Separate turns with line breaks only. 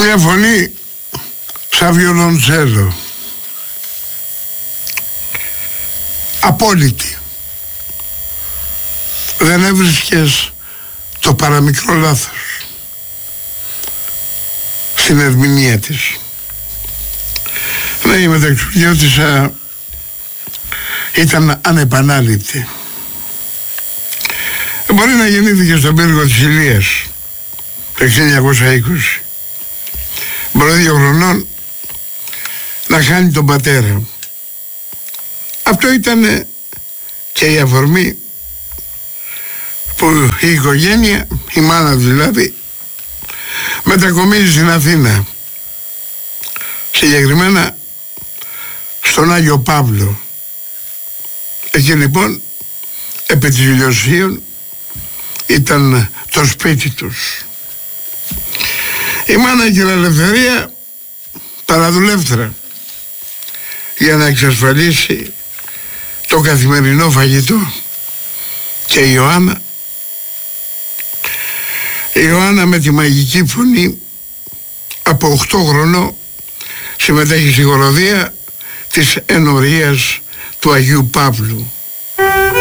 Μια φωνή σαν βιολοντσέλο, απόλυτη. Δεν έβρισκες το παραμικρό λάθος στην ερμηνεία της. Ναι, η μεταξυριώτησα ήταν ανεπανάληπτη. Μπορεί να γεννήθηκε στον πύργο της Ηλίας το 1920. Μπορεί 2 χρονών να χάνει τον πατέρα. Αυτό ήταν και η αφορμή που η οικογένεια, η μάνα δηλαδή, μετακομίζει στην Αθήνα, συγκεκριμένα στον Άγιο Παύλο. Εκεί λοιπόν επί της Ηλιοσίων ήταν το σπίτι τους. Η μάνα και η Ελευθερία παραδουλεύτρα για να εξασφαλίσει το καθημερινό φαγητό. Και η Ιωάννα με τη μαγική φωνή από 8 χρονών συμμετέχει στη χοροδία της ενορίας του Αγίου Παύλου.